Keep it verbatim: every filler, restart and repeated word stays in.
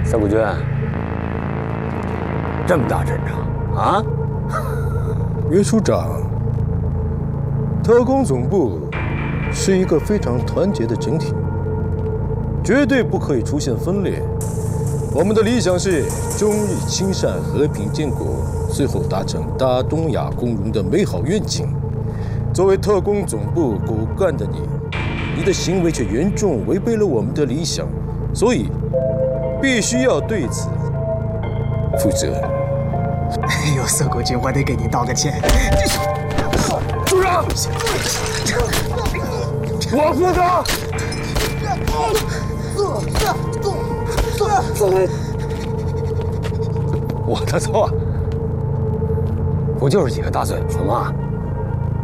色谷君，这么大阵仗啊！ 岳处长，特工总部是一个非常团结的整体，绝对不可以出现分裂。我们的理想是中日亲善、和平建国，最后达成大东亚共荣的美好愿景。作为特工总部骨干的你，你的行为却严重违背了我们的理想，所以必须要对此负责。 哎呦，色谷君，我得给您道个歉。 组长，我负责。 我的错，不就是几个大嘴子吗？